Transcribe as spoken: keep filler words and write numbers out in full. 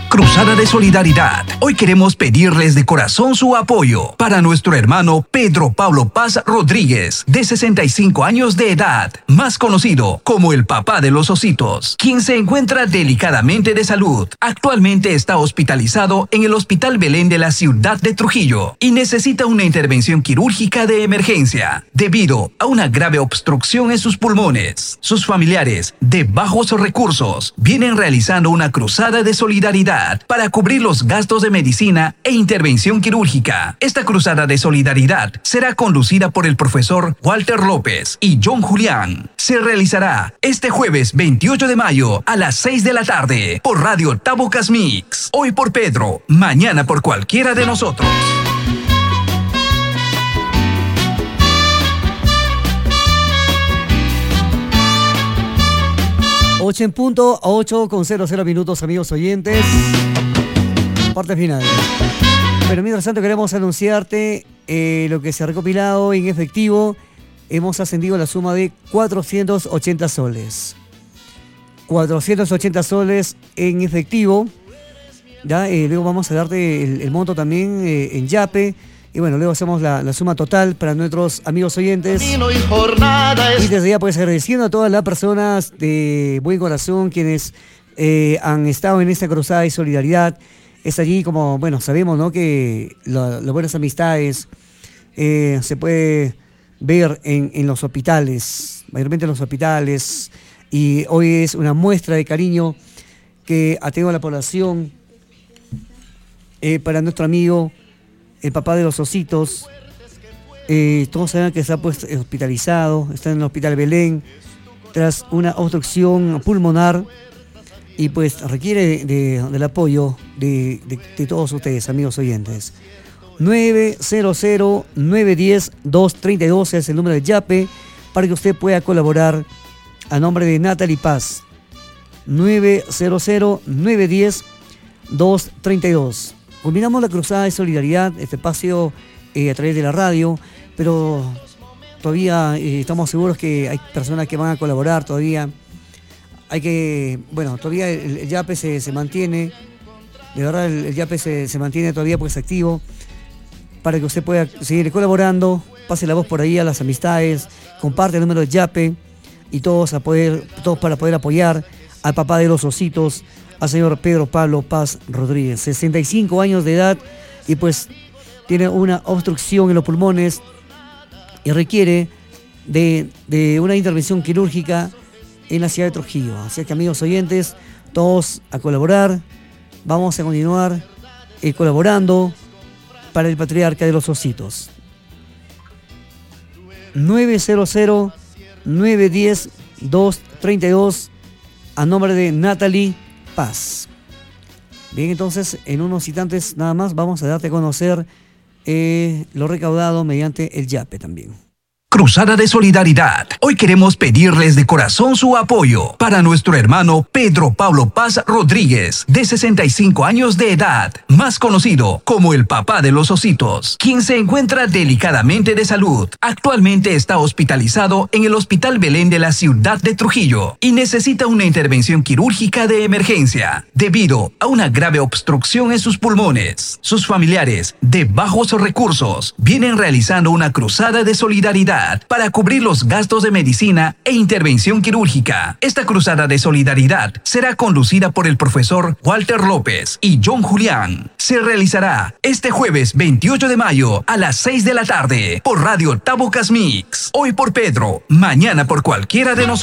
Cruzada de Solidaridad. Hoy queremos pedirles de corazón su apoyo para nuestro hermano Pedro Pablo Paz Rodríguez, de sesenta y cinco años de edad, más conocido como el papá de los ositos, quien se encuentra delicadamente de salud. Actualmente está hospitalizado en el Hospital Belén de la ciudad de Trujillo y necesita una intervención quirúrgica de emergencia debido a una grave obstrucción en sus pulmones. Sus familiares, de bajos recursos, vienen realizando una cruzada de solidaridad para cubrir los gastos de medicina e intervención quirúrgica. Esta cruzada de solidaridad será conducida por el profesor Walter López y John Julián. Se realizará este jueves veintiocho de mayo a las seis de la tarde por Radio Tabocas Mix. Hoy por Pedro, mañana por cualquiera de nosotros. ocho en punto, ocho con cero cero minutos, amigos oyentes. Parte final. Pero mientras tanto queremos anunciarte eh, lo que se ha recopilado en efectivo. Hemos ascendido la suma de cuatrocientos ochenta soles. cuatrocientos ochenta soles en efectivo. Ya, eh, luego vamos a darte el, el monto también eh, en Yape. Y bueno, luego hacemos la, la suma total para nuestros amigos oyentes. Y desde ya pues agradeciendo a todas las personas de buen corazón quienes eh, han estado en esta cruzada de solidaridad. Es allí como, bueno, sabemos, ¿no?, que las la buenas amistades eh, se puede ver en, en los hospitales, mayormente en los hospitales. Y hoy es una muestra de cariño que ha tenido la población eh, para nuestro amigo el papá de los ositos. Eh, todos saben que está pues hospitalizado, está en el Hospital Belén tras una obstrucción pulmonar y pues requiere de, de, del apoyo de, de, de todos ustedes, amigos oyentes. nueve cero cero, nueve uno cero, dos tres dos es el número de Yape para que usted pueda colaborar a nombre de Natalie Paz. nueve cero cero, nueve uno cero, dos tres dos. Combinamos la cruzada de solidaridad, este espacio eh, a través de la radio, pero todavía eh, estamos seguros que hay personas que van a colaborar todavía. Hay que, bueno, todavía el, el Yape se, se mantiene, de verdad el, el Yape se, se mantiene todavía pues activo para que usted pueda seguir colaborando. Pase la voz por ahí a las amistades, comparte el número de Yape y todos, a poder, todos para poder apoyar al papá de los ositos, al señor Pedro Pablo Paz Rodríguez, sesenta y cinco años de edad y pues tiene una obstrucción en los pulmones y requiere de, de una intervención quirúrgica en la ciudad de Trujillo. Así que, amigos oyentes, todos a colaborar. Vamos a continuar eh, colaborando para el patriarca de los ositos. nueve cero cero, nueve uno cero, dos tres dos a nombre de Natalie Paz. Bien, entonces en unos instantes nada más vamos a darte a conocer eh, lo recaudado mediante el Yape también. Cruzada de Solidaridad. Hoy queremos pedirles de corazón su apoyo para nuestro hermano Pedro Pablo Paz Rodríguez, de sesenta y cinco años de edad, más conocido como el papá de los ositos, quien se encuentra delicadamente de salud. Actualmente está hospitalizado en el Hospital Belén de la ciudad de Trujillo y necesita una intervención quirúrgica de emergencia debido a una grave obstrucción en sus pulmones. Sus familiares, de bajos recursos, vienen realizando una cruzada de solidaridad para cubrir los gastos de medicina e intervención quirúrgica. Esta cruzada de solidaridad será conducida por el profesor Walter López y John Julián. Se realizará este jueves veintiocho de mayo a las seis de la tarde por Radio Tabocas Mix. Hoy por Pedro, mañana por cualquiera de nosotros.